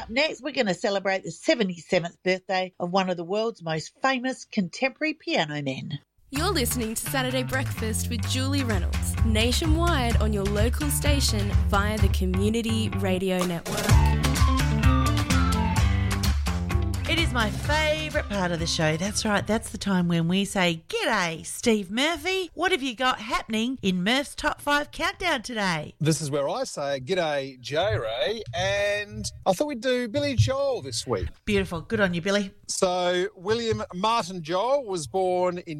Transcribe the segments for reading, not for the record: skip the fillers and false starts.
up next, we're going to celebrate the 77th birthday of one of the world's most famous contemporary piano men. You're listening to Saturday Breakfast with Julie Reynolds, nationwide on your local station via the Community Radio Network. It is my favourite part of the show. That's right. That's the time when we say, "G'day, Steve Murphy. What have you got happening in Murph's Top 5 Countdown today?" This is where I say, "G'day, J-Ray," and I thought we'd do Billy Joel this week. Beautiful. Good on you, Billy. So William Martin Joel was born in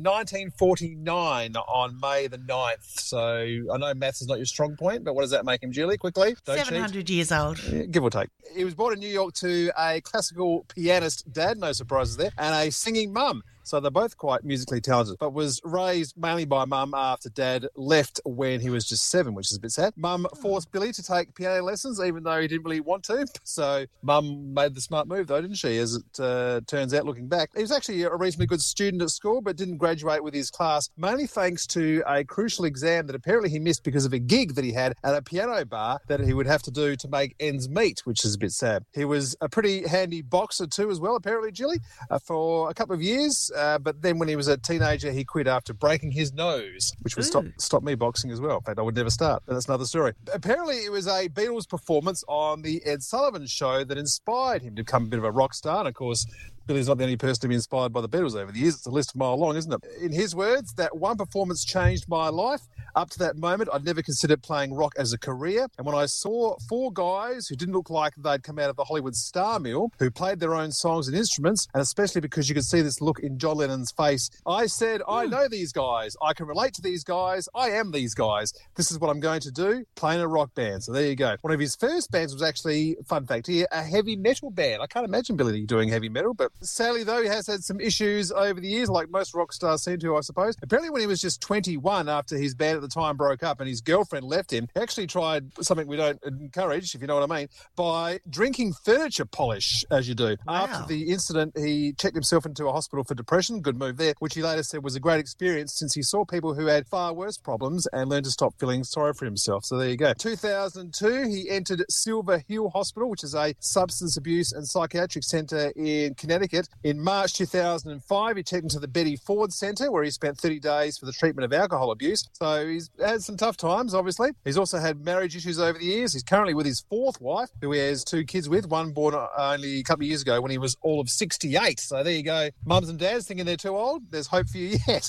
1949 on May the 9th. So I know maths is not your strong point, but what does that make him, Julie? Quickly. 700 years old. Yeah, give or take. He was born in New York to a classical pianist dad, no surprises there, and a singing mum. So they're both quite musically talented, but was raised mainly by mum after dad left when he was just 7, which is a bit sad. Mum forced Billy to take piano lessons, even though he didn't really want to. So mum made the smart move, though, didn't she, as it turns out, looking back. He was actually a reasonably good student at school, but didn't graduate with his class, mainly thanks to a crucial exam that apparently he missed because of a gig that he had at a piano bar that he would have to do to make ends meet, which is a bit sad. He was a pretty handy boxer too as well, apparently, Julie, for a couple of years. But then when he was a teenager, he quit after breaking his nose, which would stop me boxing as well. In fact, I would never start, but that's another story. Apparently, it was a Beatles performance on the Ed Sullivan Show that inspired him to become a bit of a rock star. And, of course, Billy's not the only person to be inspired by the Beatles over the years. It's a list a mile long, isn't it? In his words, that one performance changed my life. Up to that moment, I'd never considered playing rock as a career. And when I saw 4 guys who didn't look like they'd come out of the Hollywood star mill, who played their own songs and instruments, and especially because you could see this look in John Lennon's face, I said, I know these guys. I can relate to these guys. I am these guys. This is what I'm going to do, playing a rock band. So there you go. One of his first bands was actually, fun fact here, a heavy metal band. I can't imagine Billy doing heavy metal, but sadly, though, he has had some issues over the years, like most rock stars seem to, I suppose. Apparently, when he was just 21, after his band at the time broke up and his girlfriend left him, he actually tried something we don't encourage, if you know what I mean, by drinking furniture polish, as you do. Wow. After the incident, he checked himself into a hospital for depression. Good move there, which he later said was a great experience since he saw people who had far worse problems and learned to stop feeling sorry for himself. So there you go. 2002, he entered Silver Hill Hospital, which is a substance abuse and psychiatric centre in Connecticut. In March 2005, he checked into the Betty Ford Centre, where he spent 30 days for the treatment of alcohol abuse. So he's had some tough times, obviously. He's also had marriage issues over the years. He's currently with his 4th wife, who he has 2 kids with, one born only a couple of years ago when he was all of 68. So there you go. Mums and dads thinking they're too old, there's hope for you yet.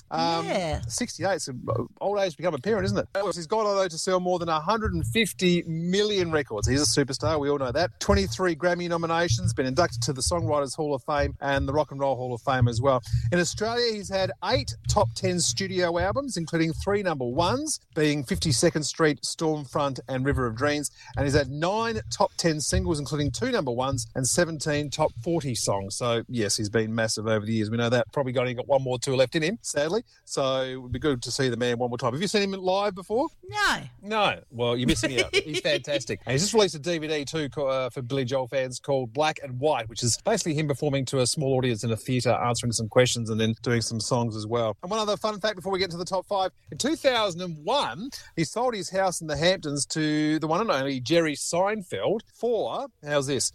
68's an old age to become a parent, isn't it? He's gone on, though, to sell more than 150 million records. He's a superstar, we all know that. 23 Grammy nominations, been inducted to the Songwriters Hall of Fame and the Rock and Roll Hall of Fame as well. In Australia, he's had 8 top 10 studio albums, including 3 number 1s, being 52nd Street, Stormfront and River of Dreams. And he's had 9 top 10 singles, including 2 number 1s and 17 top 40 songs. So, yes, he's been massive over the years. We know that. Probably only got 1 more tour left in him, sadly. So it would be good to see the man one more time. Have you seen him live before? No. Well, you're missing out. He's fantastic. And he's just released a DVD too for Billy Joel fans called Black and White, which is basically him performing to a small audience in a theatre, answering some questions and then doing some songs as well. And one other fun fact before we get to the top 5. In 2001, he sold his house in the Hamptons to the one and only Jerry Seinfeld for, how's this,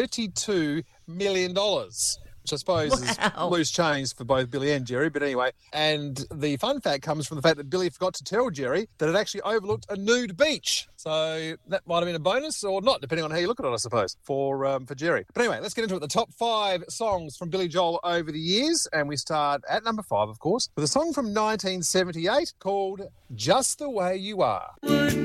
$32 million. Which I suppose is loose change for both Billy and Jerry, but anyway. And the fun fact comes from the fact that Billy forgot to tell Jerry that it actually overlooked a nude beach. So that might have been a bonus or not, depending on how you look at it, I suppose, for Jerry. But anyway, let's get into it. The top 5 songs from Billy Joel over the years. And we start at number 5, of course, with a song from 1978 called Just the Way You Are.